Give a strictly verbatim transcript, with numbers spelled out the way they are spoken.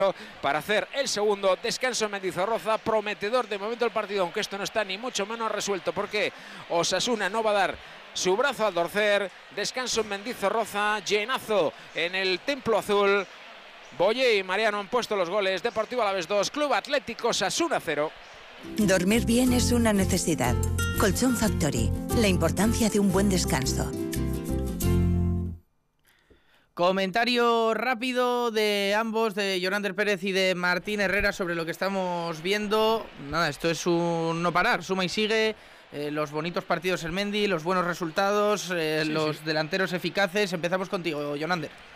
para hacer el segundo. Descanso en Mendizorroza, prometedor de momento el partido, aunque esto no está ni mucho menos resuelto, porque Osasuna no va a dar su brazo a torcer. Descanso en Mendizorroza, llenazo en el Templo Azul. Boye y Mariano han puesto los goles. Deportivo Alavés dos, Club Atlético Osasuna cero. Dormir bien es una necesidad. Colchón Factory, la importancia de un buen descanso. Comentario rápido de ambos, de Yonander Pérez y de Martín Herrera, sobre lo que estamos viendo. Nada, esto es un no parar, suma y sigue. Eh, los bonitos partidos en Mendy, los buenos resultados, eh, sí, los sí. delanteros eficaces. Empezamos contigo, Yonander.